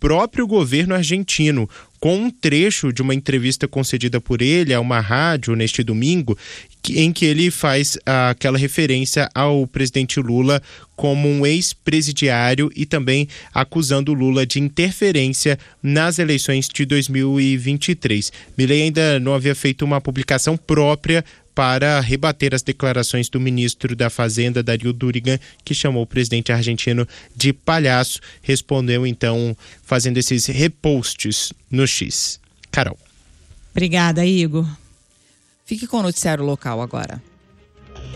próprio governo argentino, com um trecho de uma entrevista concedida por ele a uma rádio neste domingo, em que ele faz aquela referência ao presidente Lula como um ex-presidiário e também acusando Lula de interferência nas eleições de 2023. Milei ainda não havia feito uma publicação própria para rebater as declarações do ministro da Fazenda, Darío Durigan, que chamou o presidente argentino de palhaço. Respondeu, então, fazendo esses reposts no X. Carol. Obrigada, Igor. Fique com o noticiário local agora.